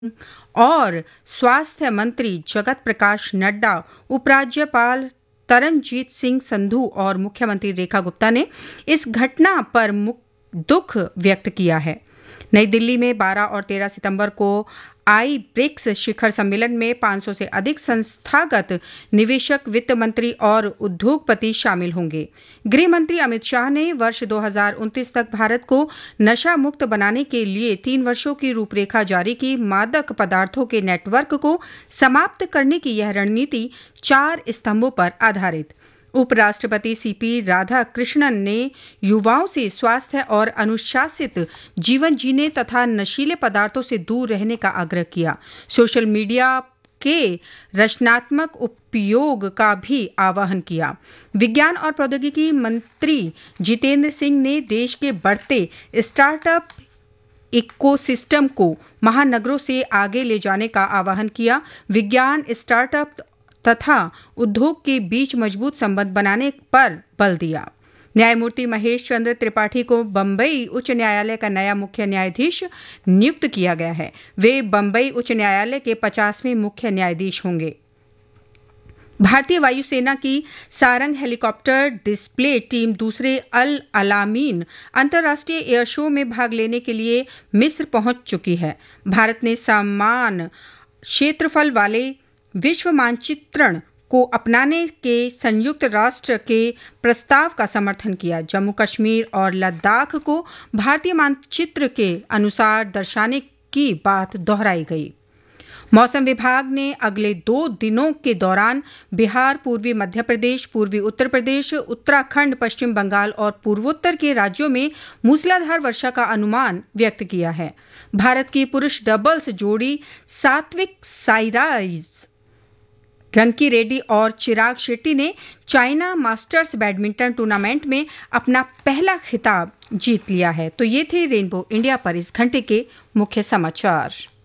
और स्वास्थ्य मंत्री जगत प्रकाश नड्डा, उपराज्यपाल तरनजीत सिंह संधू और मुख्यमंत्री रेखा गुप्ता ने इस घटना पर दुख व्यक्त किया है। नई दिल्ली में 12 और 13 सितंबर को ब्रिक्स शिखर सम्मेलन में 500 से अधिक संस्थागत निवेशक, वित्त मंत्री और उद्योगपति शामिल होंगे। गृह मंत्री अमित शाह ने वर्ष 2029 तक भारत को नशा मुक्त बनाने के लिए 3 वर्षों की रूपरेखा जारी की। मादक पदार्थों के नेटवर्क को समाप्त करने की यह रणनीति 4 स्तंभों पर आधारित। उपराष्ट्रपति सीपी राधाकृष्णन ने युवाओं से स्वास्थ्य और अनुशासित जीवन जीने तथा नशीले पदार्थों से दूर रहने का आग्रह किया। सोशल मीडिया के रचनात्मक उपयोग का भी आह्वान किया। विज्ञान और प्रौद्योगिकी मंत्री जितेंद्र सिंह ने देश के बढ़ते स्टार्टअप इकोसिस्टम को महानगरों से आगे ले जाने का आह्वान किया। विज्ञान, स्टार्टअप तथा उद्योग के बीच मजबूत संबंध बनाने पर बल दिया। न्यायमूर्ति महेश चंद्र त्रिपाठी को बंबई उच्च न्यायालय का नया मुख्य न्यायाधीश नियुक्त किया गया है। वे बंबई उच्च न्यायालय के 50वें मुख्य न्यायाधीश होंगे। भारतीय वायुसेना की सारंग हेलीकॉप्टर डिस्प्ले टीम दूसरे अल अलामीन अंतर्राष्ट्रीय एयर शो में भाग लेने के लिए मिस्र पहुंच चुकी है। भारत ने समान क्षेत्रफल वाले विश्व मानचित्रण को अपनाने के संयुक्त राष्ट्र के प्रस्ताव का समर्थन किया। जम्मू कश्मीर और लद्दाख को भारतीय मानचित्र के अनुसार दर्शाने की बात दोहराई गई। मौसम विभाग ने अगले 2 दिनों के दौरान बिहार, पूर्वी मध्य प्रदेश, पूर्वी उत्तर प्रदेश, उत्तराखंड, पश्चिम बंगाल और पूर्वोत्तर के राज्यों में मूसलाधार वर्षा का अनुमान व्यक्त किया है। भारत की पुरुष डबल्स जोड़ी सात्विक साईराज रंकी रेड्डी और चिराग शेट्टी ने चाइना मास्टर्स बैडमिंटन टूर्नामेंट में अपना पहला खिताब जीत लिया है। तो ये थे रेनबो इंडिया पर इस घंटे के मुख्य समाचार।